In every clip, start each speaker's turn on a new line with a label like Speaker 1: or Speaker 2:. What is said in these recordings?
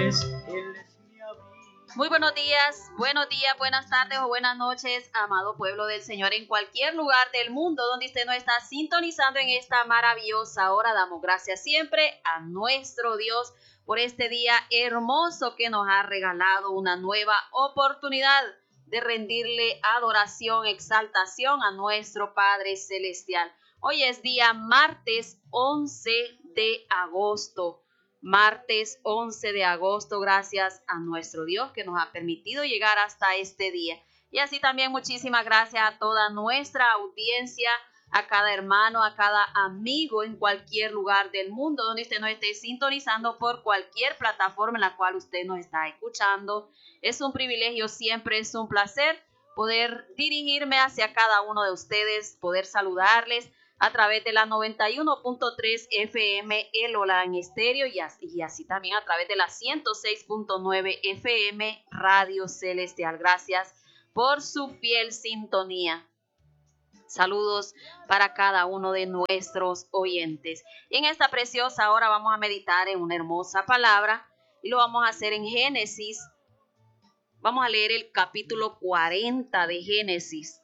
Speaker 1: Muy buenos días, buenas tardes o buenas noches, amado pueblo del Señor, en cualquier lugar del mundo donde usted nos está sintonizando en esta maravillosa hora. Damos gracias siempre a nuestro Dios por este día hermoso que nos ha regalado una nueva oportunidad de rendirle adoración, exaltación a nuestro Padre Celestial. Hoy es día martes 11 de agosto. Martes 11 de agosto, gracias a nuestro Dios que nos ha permitido llegar hasta este día. Y así también muchísimas gracias a toda nuestra audiencia, a cada hermano, a cada amigo en cualquier lugar del mundo donde usted nos esté sintonizando por cualquier plataforma en la cual usted nos está escuchando. Es un privilegio, siempre es un placer poder dirigirme hacia cada uno de ustedes, poder saludarles a través de la 91.3 FM El Olan Estéreo y así también a través de la 106.9 FM Radio Celestial. Gracias por su fiel sintonía. Saludos para cada uno de nuestros oyentes. Y en esta preciosa hora vamos a meditar en una hermosa palabra y lo vamos a hacer en Génesis. Vamos a leer el capítulo 40 de Génesis.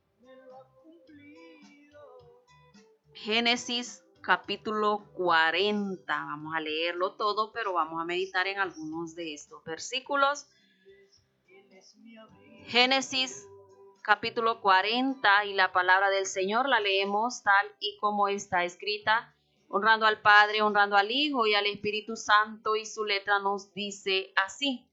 Speaker 1: Génesis capítulo 40. Vamos a leerlo todo, pero vamos a meditar en algunos de estos versículos. Génesis capítulo 40 y la palabra del Señor la leemos tal y como está escrita, honrando al Padre, honrando al Hijo y al Espíritu Santo, y su letra nos dice así.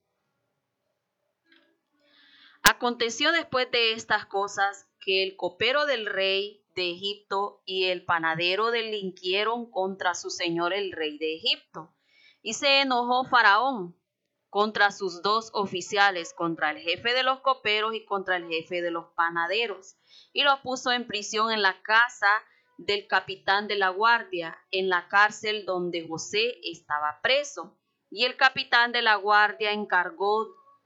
Speaker 1: Aconteció después de estas cosas que el copero del rey de Egipto y el panadero delinquieron contra su señor el rey de Egipto. Y se enojó Faraón contra sus dos oficiales, contra el jefe de los coperos y contra el jefe de los panaderos, y los puso en prisión en la casa del capitán de la guardia, en la cárcel donde José estaba preso. Y el capitán de la guardia encargó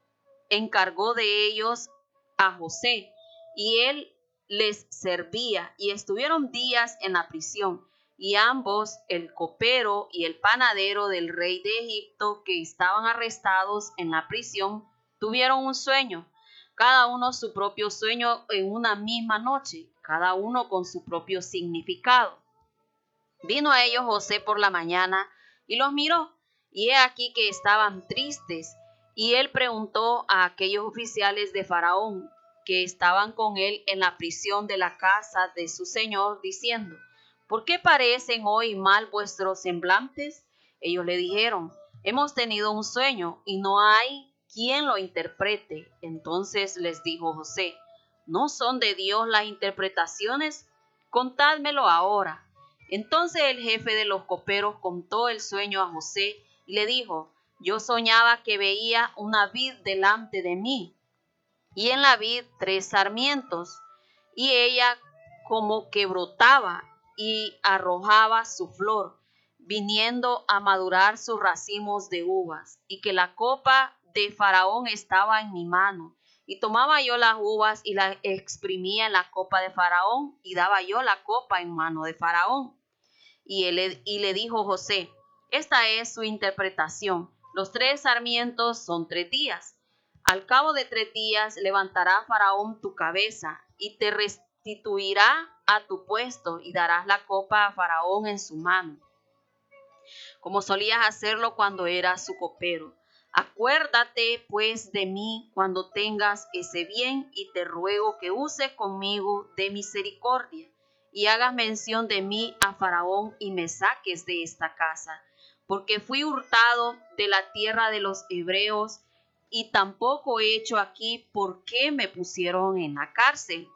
Speaker 1: de ellos a José, y él les servía, y estuvieron días en la prisión. Y ambos, el copero y el panadero del rey de Egipto, que estaban arrestados en la prisión, tuvieron un sueño, cada uno su propio sueño en una misma noche, cada uno con su propio significado. Vino a ellos José por la mañana y los miró, y he aquí que estaban tristes. Y él preguntó a aquellos oficiales de Faraón que estaban con él en la prisión de la casa de su señor, diciendo: ¿por qué parecen hoy mal vuestros semblantes? Ellos le dijeron: hemos tenido un sueño y no hay quien lo interprete. Entonces les dijo José: ¿no son de Dios las interpretaciones? Contádmelo ahora. Entonces el jefe de los coperos contó el sueño a José y le dijo: yo soñaba que veía una vid delante de mí, y en la vid 3 sarmientos, y ella como que brotaba y arrojaba su flor, viniendo a madurar sus racimos de uvas, y que la copa de Faraón estaba en mi mano, y tomaba yo las uvas y las exprimía en la copa de Faraón, y daba yo la copa en mano de Faraón. Y le dijo José: esta es su interpretación. Los 3 sarmientos son 3 días. Al cabo de 3 días levantará Faraón tu cabeza y te restituirá a tu puesto, y darás la copa a Faraón en su mano, como solías hacerlo cuando eras su copero. Acuérdate pues de mí cuando tengas ese bien, y te ruego que uses conmigo de misericordia, y hagas mención de mí a Faraón, y me saques de esta casa, porque fui hurtado de la tierra de los hebreos, y tampoco he hecho aquí por qué me pusieron en la cárcel.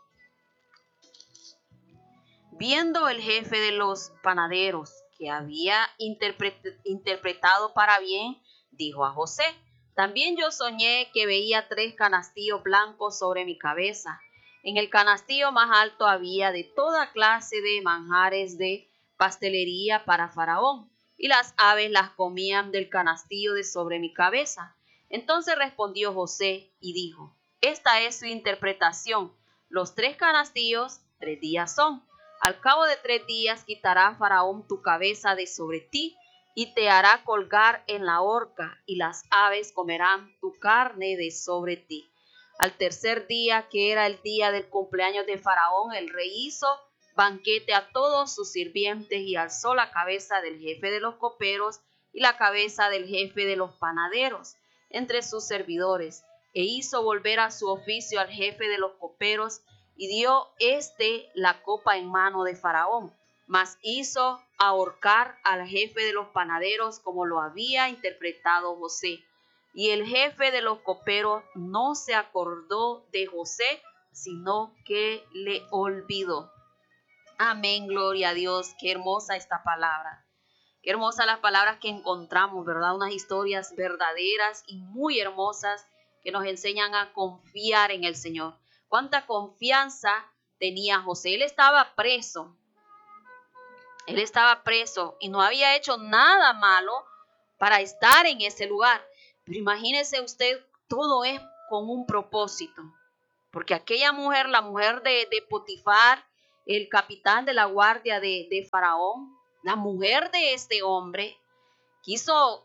Speaker 1: Viendo el jefe de los panaderos que había interpretado para bien, dijo a José: también yo soñé que veía 3 canastillos blancos sobre mi cabeza. En el canastillo más alto había de toda clase de manjares de pastelería para Faraón, y las aves las comían del canastillo de sobre mi cabeza. Entonces respondió José y dijo: esta es su interpretación. Los 3 canastillos 3 días son. Al cabo de 3 días quitará Faraón tu cabeza de sobre ti, y te hará colgar en la horca, y las aves comerán tu carne de sobre ti. Al tercer día, que era el día del cumpleaños de Faraón, el rey hizo banquete a todos sus sirvientes y alzó la cabeza del jefe de los coperos y la cabeza del jefe de los panaderos entre sus servidores, e hizo volver a su oficio al jefe de los coperos, y dio la copa en mano de Faraón, mas hizo ahorcar al jefe de los panaderos como lo había interpretado José. Y el jefe de los coperos no se acordó de José, sino que le olvidó. Amén, gloria a Dios. Qué hermosa esta palabra. Qué hermosas las palabras que encontramos, ¿verdad? Unas historias verdaderas y muy hermosas que nos enseñan a confiar en el Señor. Cuánta confianza tenía José. Él estaba preso. Él estaba preso y no había hecho nada malo para estar en ese lugar. Pero imagínese usted, todo es con un propósito. Porque aquella mujer, la mujer de Potifar, el capitán de la guardia de Faraón, la mujer de este hombre, quiso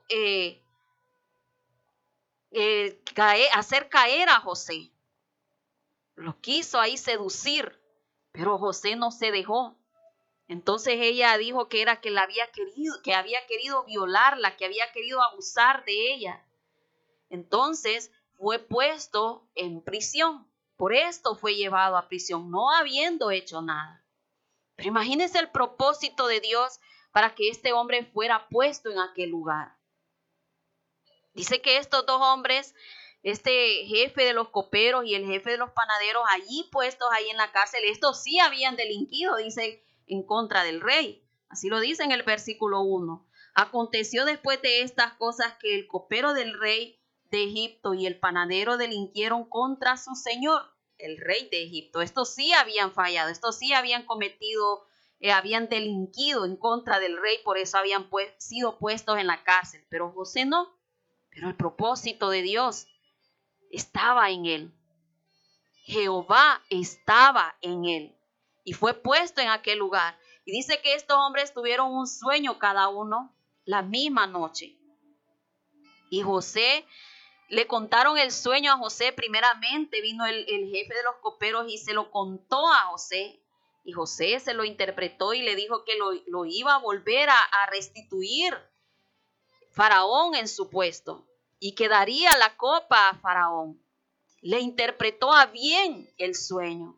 Speaker 1: hacer caer a José. Lo quiso ahí seducir, pero José no se dejó. Entonces ella dijo que era que había querido violarla, que había querido abusar de ella. Entonces fue puesto en prisión. Por esto fue llevado a prisión, no habiendo hecho nada. Pero imagínense el propósito de Dios para que este hombre fuera puesto en aquel lugar. Dice que estos dos hombres, este jefe de los coperos y el jefe de los panaderos, allí puestos ahí en la cárcel, estos sí habían delinquido, dice, en contra del rey. Así lo dice en el versículo 1. Aconteció después de estas cosas que el copero del rey de Egipto y el panadero delinquieron contra su señor, el rey de Egipto. Estos sí habían fallado, estos sí habían cometido, habían delinquido en contra del rey, por eso habían sido puestos en la cárcel. Pero José no. Pero el propósito de Dios estaba en él. Jehová estaba en él y fue puesto en aquel lugar. Y dice que estos hombres tuvieron un sueño cada uno la misma noche. Y José, le contaron el sueño a José. Primeramente vino el jefe de los coperos y se lo contó a José. Y José se lo interpretó y le dijo que lo iba a volver a restituir Faraón en su puesto y que daría la copa a Faraón. Le interpretó a bien el sueño.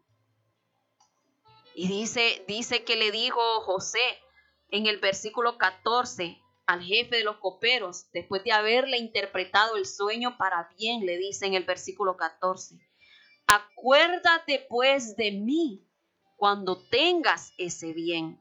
Speaker 1: Y dice que le dijo José en el versículo 14 al jefe de los coperos, después de haberle interpretado el sueño para bien, le dice en el versículo 14, acuérdate pues de mí cuando tengas ese bien.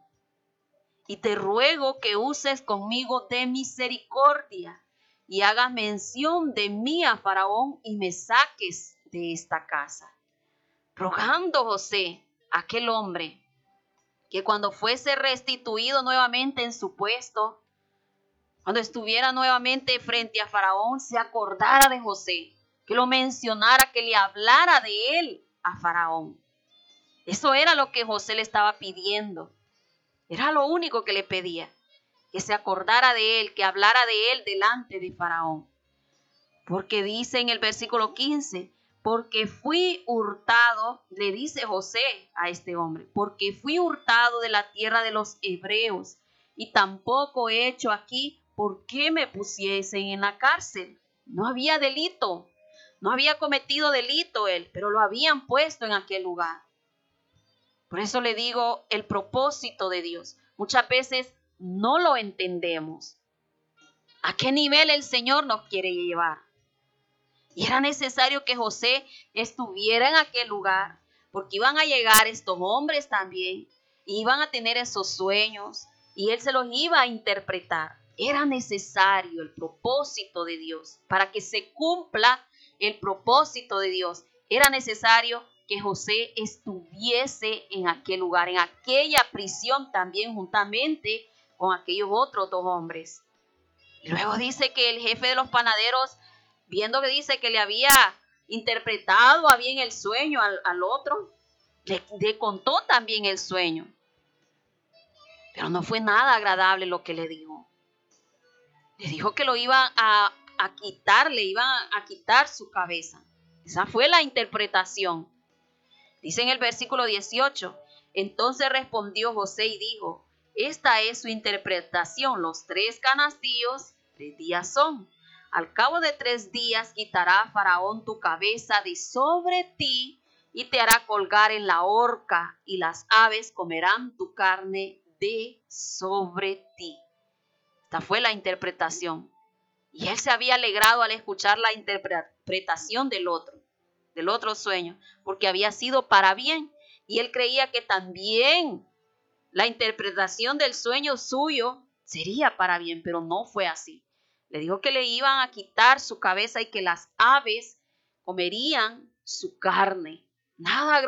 Speaker 1: Y te ruego que uses conmigo de misericordia y hagas mención de mí a Faraón y me saques de esta casa. Rogando José, aquel hombre, que cuando fuese restituido nuevamente en su puesto, cuando estuviera nuevamente frente a Faraón, se acordara de José, que lo mencionara, que le hablara de él a Faraón. Eso era lo que José le estaba pidiendo. Era lo único que le pedía, que se acordara de él, que hablara de él delante de Faraón. Porque dice en el versículo 15, porque fui hurtado, le dice José a este hombre, porque fui hurtado de la tierra de los hebreos y tampoco he hecho aquí por qué me pusiesen en la cárcel. No había delito, no había cometido delito él, pero lo habían puesto en aquel lugar. Por eso le digo, el propósito de Dios. Muchas veces no lo entendemos. ¿A qué nivel el Señor nos quiere llevar? Y era necesario que José estuviera en aquel lugar, porque iban a llegar estos hombres también, y iban a tener esos sueños, y él se los iba a interpretar. Era necesario el propósito de Dios. Para que se cumpla el propósito de Dios, era necesario que José estuviese en aquel lugar, en aquella prisión también juntamente con aquellos otros dos hombres. Y luego dice que el jefe de los panaderos, viendo que dice que le había interpretado a bien el sueño al otro, le contó también el sueño. Pero no fue nada agradable lo que le dijo. Le dijo que lo iban a quitar, le iban a quitar su cabeza. Esa fue la interpretación. Dice en el versículo 18, entonces respondió José y dijo, esta es su interpretación, los 3 canastillos, 3 días son. Al cabo de 3 días quitará Faraón tu cabeza de sobre ti y te hará colgar en la horca y las aves comerán tu carne de sobre ti. Esta fue la interpretación. Y él se había alegrado al escuchar la interpretación del otro sueño, porque había sido para bien. Y él creía que también la interpretación del sueño suyo sería para bien, pero no fue así. Le dijo que le iban a quitar su cabeza y que las aves comerían su carne. Nada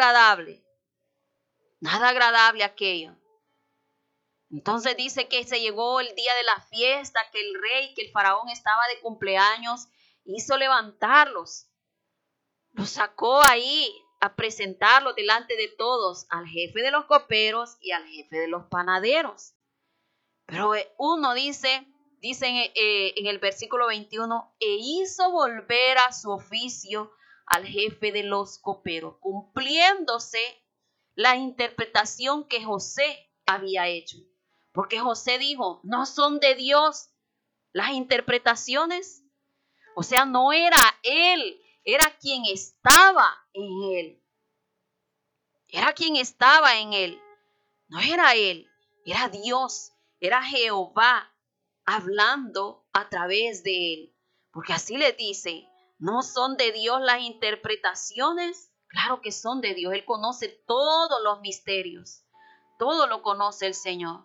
Speaker 1: agradable aquello. Entonces dice que se llegó el día de la fiesta, que el rey, que el faraón estaba de cumpleaños, hizo levantarlos. Los sacó ahí a presentarlos delante de todos, al jefe de los coperos y al jefe de los panaderos. Pero uno dice en el versículo 21, e hizo volver a su oficio al jefe de los coperos, cumpliéndose la interpretación que José había hecho. Porque José dijo, no son de Dios las interpretaciones. O sea, no era él, era quien estaba en él. Era quien estaba en él. No era él, era Dios, era Jehová hablando a través de él. Porque así le dice, ¿no son de Dios las interpretaciones? Claro que son de Dios. Él conoce todos los misterios. Todo lo conoce el Señor.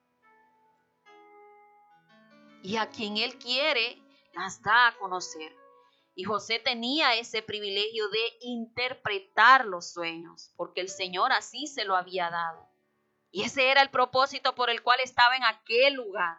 Speaker 1: Y a quien Él quiere, las da a conocer. Y José tenía ese privilegio de interpretar los sueños, porque el Señor así se lo había dado. Y ese era el propósito por el cual estaba en aquel lugar.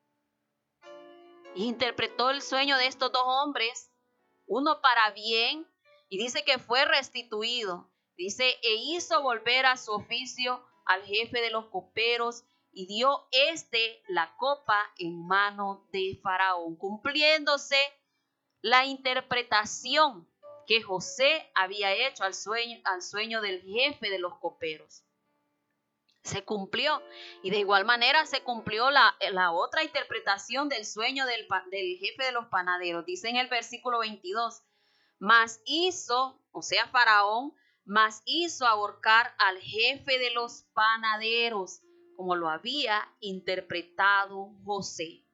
Speaker 1: Y interpretó el sueño de estos 2 hombres, uno para bien, y dice que fue restituido. Dice, e hizo volver a su oficio al jefe de los coperos, y dio la copa en mano de Faraón, cumpliéndose la interpretación que José había hecho al sueño del jefe de los coperos. Se cumplió. Y de igual manera se cumplió la otra interpretación del sueño del jefe de los panaderos. Dice en el versículo 22, mas hizo, o sea Faraón, mas hizo ahorcar al jefe de los panaderos, como lo había interpretado José.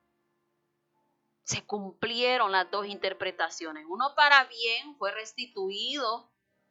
Speaker 1: Se cumplieron las 2 interpretaciones. Uno para bien, fue restituido.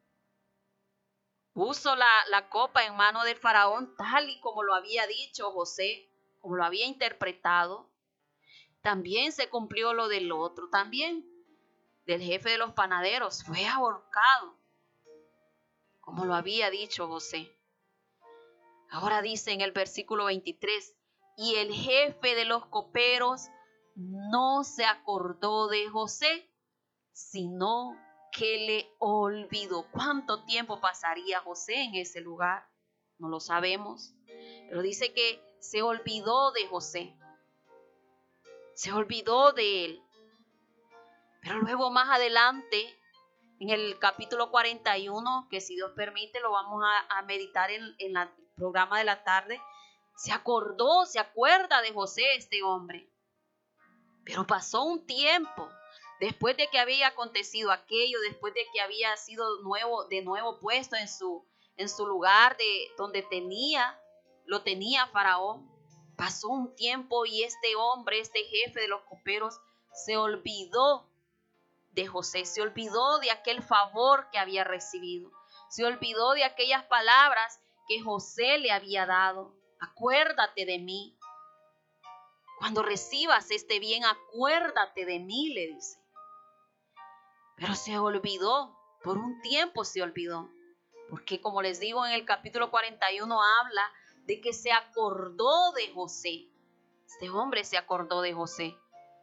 Speaker 1: Puso la copa en mano del faraón tal y como lo había dicho José, como lo había interpretado. También se cumplió lo del otro también, del jefe de los panaderos. Fue ahorcado, como lo había dicho José. Ahora dice en el versículo 23, y el jefe de los coperos no se acordó de José, sino que le olvidó. ¿Cuánto tiempo pasaría José en ese lugar? No lo sabemos. Pero dice que se olvidó de José. Se olvidó de él. Pero luego más adelante, en el capítulo 41, que si Dios permite lo vamos a meditar en el programa de la tarde, se acuerda de José este hombre. Pero pasó un tiempo. Después de que había acontecido aquello, después de que había sido de nuevo puesto en su lugar donde lo tenía Faraón, pasó un tiempo y este hombre, este jefe de los coperos, se olvidó de José, se olvidó de aquel favor que había recibido, se olvidó de aquellas palabras que José le había dado. Acuérdate de mí. Cuando recibas este bien, acuérdate de mí, le dice. Pero se olvidó, por un tiempo se olvidó. Porque como les digo en el capítulo 41 habla de que se acordó de José. Este hombre se acordó de José.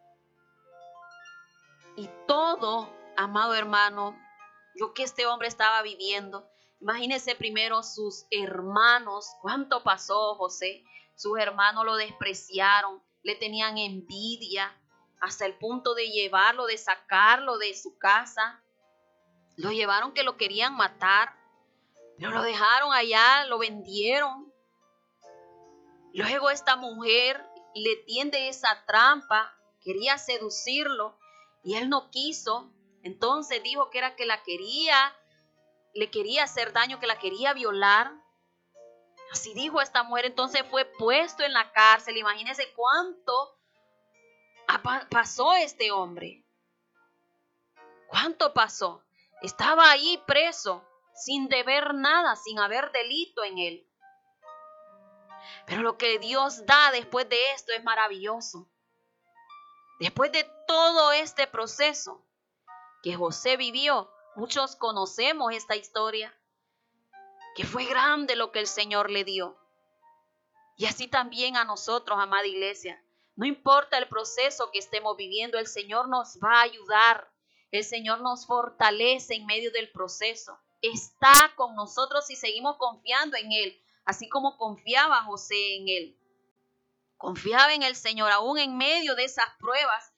Speaker 1: Y todo, amado hermano, lo que este hombre estaba viviendo. Imagínense primero sus hermanos, cuánto pasó José. Sus hermanos lo despreciaron. le tenían envidia, hasta el punto de llevarlo, de sacarlo de su casa. Lo llevaron que lo querían matar, pero lo dejaron allá, lo vendieron. Luego esta mujer le tiende esa trampa, quería seducirlo y él no quiso. Entonces dijo que era que la quería, le quería hacer daño, que la quería violar. Así dijo esta mujer, entonces fue puesto en la cárcel. Imagínense cuánto pasó este hombre. ¿Cuánto pasó? Estaba ahí preso, sin deber nada, sin haber delito en él. Pero lo que Dios da después de esto es maravilloso. Después de todo este proceso que José vivió, muchos conocemos esta historia, que fue grande lo que el Señor le dio. Y así también a nosotros, amada iglesia. No importa el proceso que estemos viviendo, el Señor nos va a ayudar. El Señor nos fortalece en medio del proceso. Está con nosotros si seguimos confiando en Él, así como confiaba José en Él. Confiaba en el Señor aún en medio de esas pruebas,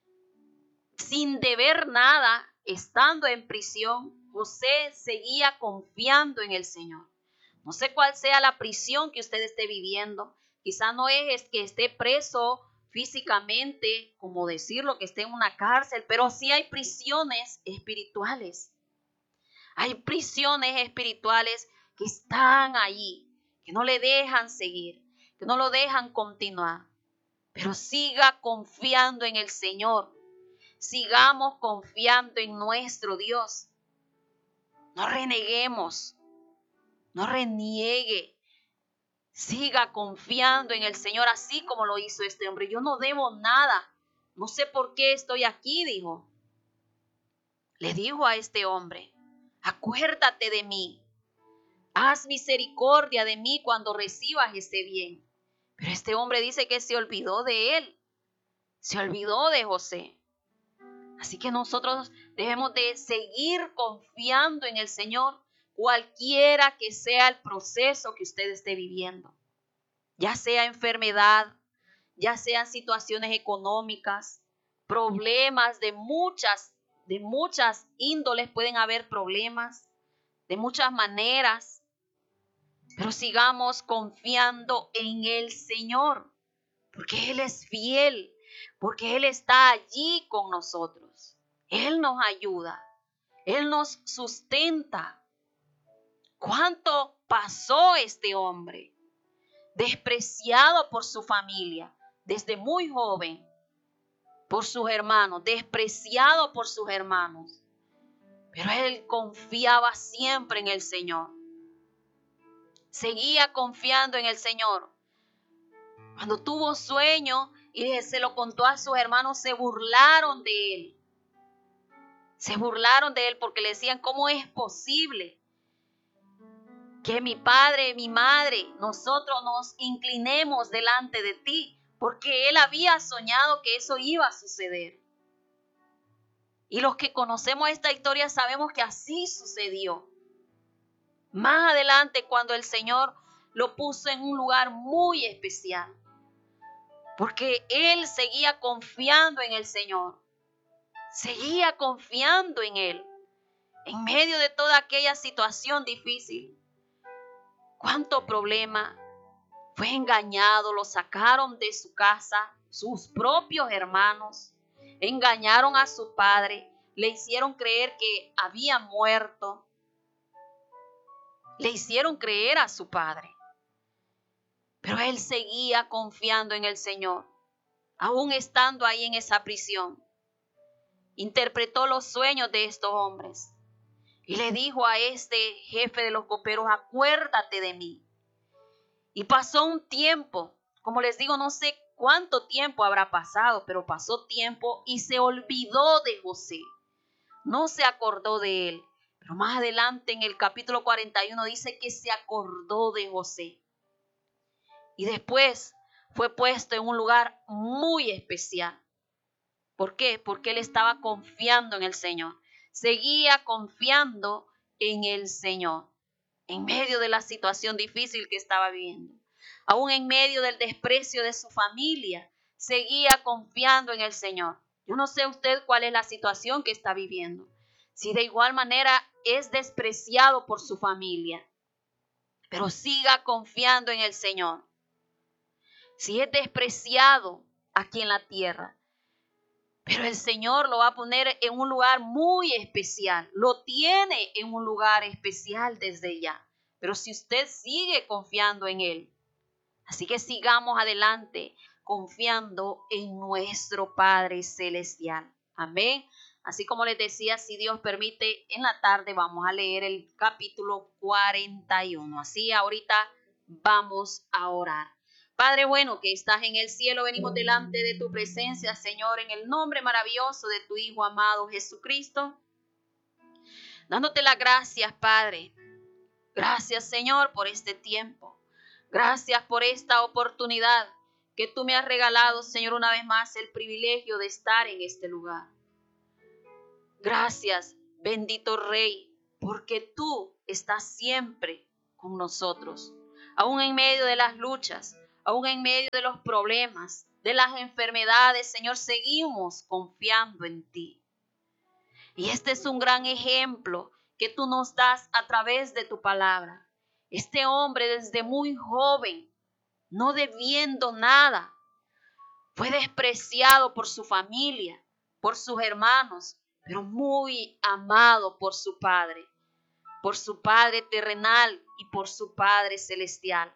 Speaker 1: sin deber nada, estando en prisión. José seguía confiando en el Señor. No sé cuál sea la prisión que usted esté viviendo. Quizá no es que esté preso físicamente, como decirlo, que esté en una cárcel, pero sí hay prisiones espirituales. Hay prisiones espirituales que están ahí, que no le dejan seguir, que no lo dejan continuar. Pero siga confiando en el Señor. Sigamos confiando en nuestro Dios. No reneguemos. No reniegue. Siga confiando en el Señor así como lo hizo este hombre. Yo no debo nada. No sé por qué estoy aquí, dijo. Le dijo a este hombre, acuérdate de mí. Haz misericordia de mí cuando recibas este bien. Pero este hombre dice que se olvidó de él. Se olvidó de José. Así que nosotros debemos de seguir confiando en el Señor, cualquiera que sea el proceso que usted esté viviendo. Ya sea enfermedad, ya sean situaciones económicas, problemas de muchas índoles, pueden haber problemas de muchas maneras. Pero sigamos confiando en el Señor, porque Él es fiel, porque Él está allí con nosotros. Él nos ayuda, Él nos sustenta. ¿Cuánto pasó este hombre? Despreciado por su familia, desde muy joven, por sus hermanos, despreciado por sus hermanos. Pero él confiaba siempre en el Señor. Seguía confiando en el Señor. Cuando tuvo sueño y se lo contó a sus hermanos, se burlaron de él. Se burlaron de él porque le decían, ¿cómo es posible que mi padre, mi madre, nosotros nos inclinemos delante de ti? Porque él había soñado que eso iba a suceder. Y los que conocemos esta historia sabemos que así sucedió. Más adelante, cuando el Señor lo puso en un lugar muy especial, porque él seguía confiando en el Señor, seguía confiando en Él, en medio de toda aquella situación difícil. ¿Cuánto problema? Fue engañado, lo sacaron de su casa, sus propios hermanos, engañaron a su padre, le hicieron creer que había muerto, le hicieron creer a su padre. Pero él seguía confiando en el Señor, aún estando ahí en esa prisión. Interpretó los sueños de estos hombres y le dijo a este jefe de los coperos, acuérdate de mí. Y pasó un tiempo, como les digo, no sé cuánto tiempo habrá pasado, pero pasó tiempo y se olvidó de José. No se acordó de él. Pero más adelante en el capítulo 41 dice que se acordó de José. Y después fue puesto en un lugar muy especial. ¿Por qué? Porque él estaba confiando en el Señor. Seguía confiando en el Señor. En medio de la situación difícil que estaba viviendo. Aún en medio del desprecio de su familia. seguía confiando en el Señor. Yo no sé usted cuál es la situación que está viviendo. Si de igual manera es despreciado por su familia, pero siga confiando en el Señor. Si es despreciado aquí en la tierra, pero el Señor lo va a poner en un lugar muy especial. Lo tiene en un lugar especial desde ya. Pero si usted sigue confiando en Él, así que sigamos adelante confiando en nuestro Padre Celestial. Amén. Así como les decía, si Dios permite, en la tarde vamos a leer el capítulo 41. Así ahorita vamos a orar. Padre bueno que estás en el cielo, venimos delante de tu presencia, Señor, en el nombre maravilloso de tu Hijo amado Jesucristo, dándote las gracias, Padre. Gracias, Señor, por este tiempo. Gracias por esta oportunidad que tú me has regalado, Señor, una vez más el privilegio de estar en este lugar. Gracias, bendito Rey, porque tú estás siempre con nosotros, aún en medio de las luchas, aún en medio de los problemas, de las enfermedades, Señor, seguimos confiando en ti. Y este es un gran ejemplo que tú nos das a través de tu palabra. Este hombre desde muy joven, no debiendo nada, fue despreciado por su familia, por sus hermanos, pero muy amado por su Padre terrenal y por su Padre celestial.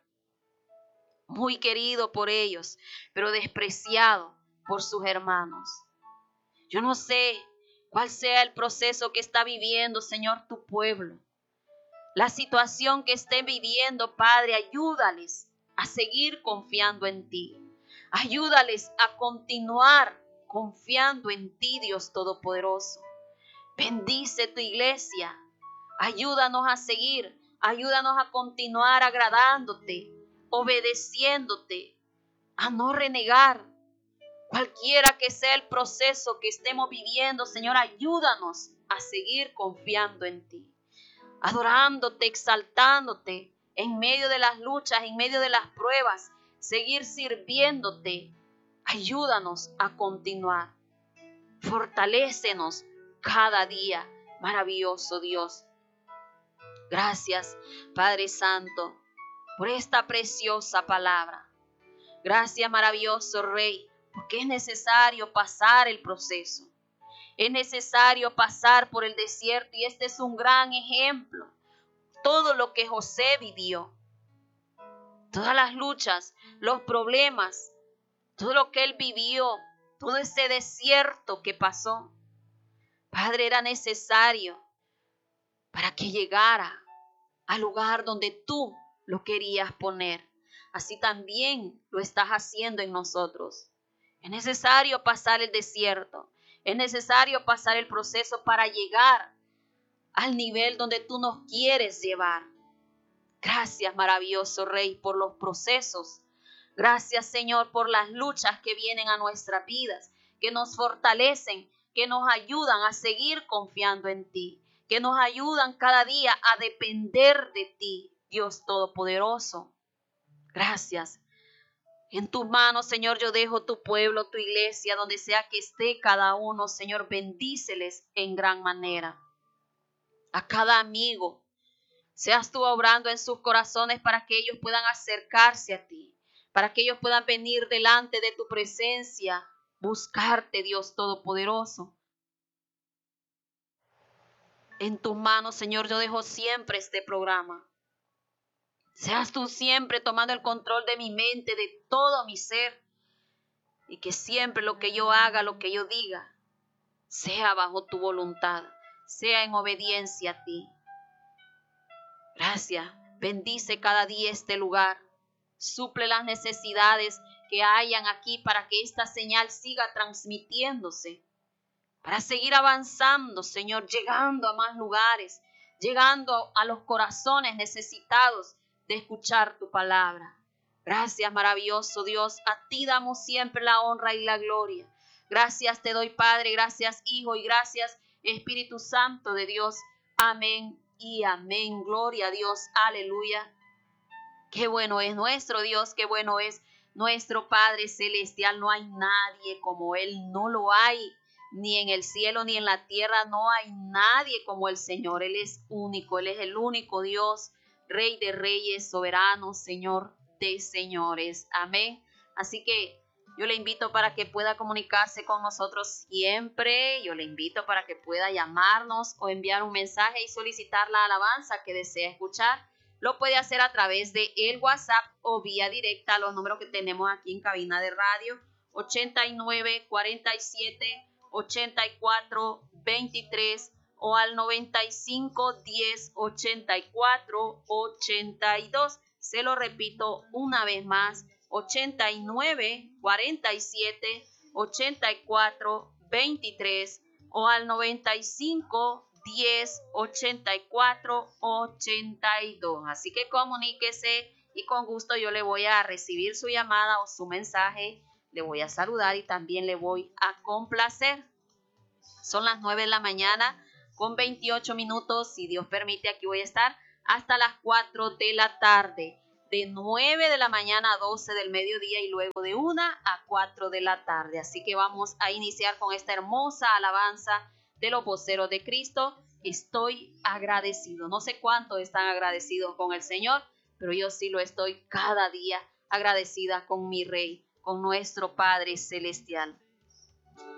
Speaker 1: Muy querido por ellos, pero despreciado por sus hermanos. Yo no sé cuál sea el proceso que está viviendo, Señor, tu pueblo. La situación que estén viviendo, Padre, ayúdales a seguir confiando en ti. Ayúdales a continuar confiando en ti, Dios Todopoderoso. Bendice tu iglesia. Ayúdanos a seguir. Ayúdanos a continuar agradándote, obedeciéndote, a no renegar. Cualquiera que sea el proceso que estemos viviendo, Señor, ayúdanos a seguir confiando en ti, adorándote, exaltándote en medio de las luchas, en medio de las pruebas, seguir sirviéndote. Ayúdanos a continuar. Fortalécenos cada día, maravilloso Dios. Gracias, Padre Santo, por esta preciosa palabra. Gracias, maravilloso Rey, porque es necesario pasar el proceso. Es necesario pasar por el desierto y este es un gran ejemplo. Todo lo que José vivió, todas las luchas, los problemas, todo lo que él vivió, todo ese desierto que pasó, Padre, era necesario para que llegara al lugar donde tú lo querías poner. Así también lo estás haciendo en nosotros. Es necesario pasar el desierto. Es necesario pasar el proceso para llegar al nivel donde tú nos quieres llevar. Gracias, maravilloso Rey, por los procesos. Gracias, Señor, por las luchas que vienen a nuestras vidas, que nos fortalecen, que nos ayudan a seguir confiando en ti, que nos ayudan cada día a depender de ti, Dios Todopoderoso. Gracias. En tus manos, Señor, yo dejo tu pueblo, tu iglesia, donde sea que esté cada uno, Señor, bendíceles en gran manera. A cada amigo, seas tú obrando en sus corazones para que ellos puedan acercarse a ti, para que ellos puedan venir delante de tu presencia, buscarte, Dios Todopoderoso. En tus manos, Señor, yo dejo siempre este programa. Seas tú siempre tomando el control de mi mente, de todo mi ser, y que siempre lo que yo haga, lo que yo diga, sea bajo tu voluntad, sea en obediencia a ti. Gracias. Bendice cada día este lugar. Suple las necesidades que hayan aquí para que esta señal siga transmitiéndose. Para seguir avanzando, Señor, llegando a más lugares, llegando a los corazones necesitados de escuchar tu palabra. Gracias, maravilloso Dios. A ti damos siempre la honra y la gloria. Gracias te doy, Padre. Gracias, Hijo. Y gracias, Espíritu Santo de Dios. Amén y amén. Gloria a Dios. Aleluya. Qué bueno es nuestro Dios. Qué bueno es Nuestro Padre Celestial, no hay nadie como Él, no lo hay. Ni en el cielo ni en la tierra no hay nadie como el Señor. Él es único, Él es el único Dios, Rey de reyes, soberano, Señor de señores. Amén. Así que yo le invito para que pueda comunicarse con nosotros siempre. Yo le invito para que pueda llamarnos o enviar un mensaje y solicitar la alabanza que desea escuchar. Lo puede hacer a través de el WhatsApp o vía directa a los números que tenemos aquí en cabina de radio: 89 47 84 23 o al 95 10 84 82. Se lo repito una vez más: 89 47 84 23 o al 95 10 84 82. Así que comuníquese y con gusto yo le voy a recibir su llamada o su mensaje. Le voy a saludar y también le voy a complacer. Son las 9 de la mañana con 28 minutos. Si Dios permite, aquí voy a estar hasta las 4 de la tarde. De 9 de la mañana a 12 del mediodía y luego de 1 a 4 de la tarde. Así que vamos a iniciar con esta hermosa alabanza de los voceros de Cristo. Estoy agradecido. No sé cuántos están agradecidos con el Señor, pero yo sí lo estoy cada día agradecida con mi Rey, con nuestro Padre Celestial.